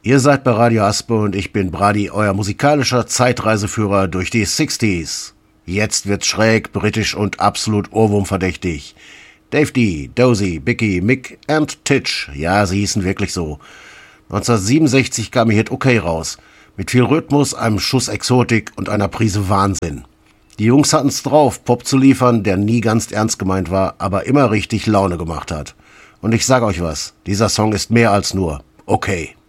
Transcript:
Ihr seid bei Radio Aspe und ich bin Brady, euer musikalischer Zeitreiseführer durch die 60s. Jetzt wird's schräg, britisch und absolut ohrwurmverdächtig. Dave D., Dozy, Bicky, Mick und Titch, ja, sie hießen wirklich so. 1967 kam ihr Hit Okay raus, mit viel Rhythmus, einem Schuss Exotik und einer Prise Wahnsinn. Die Jungs hatten's drauf, Pop zu liefern, der nie ganz ernst gemeint war, aber immer richtig Laune gemacht hat. Und ich sag euch was, dieser Song ist mehr als nur okay.